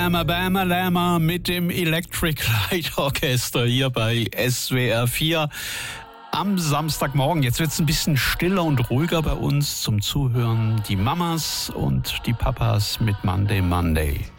Bama Bama Lama mit dem Electric Light Orchester hier bei SWR 4 am Samstagmorgen. Jetzt wird es ein bisschen stiller und ruhiger bei uns zum Zuhören. Die Mamas und die Papas mit Monday Monday.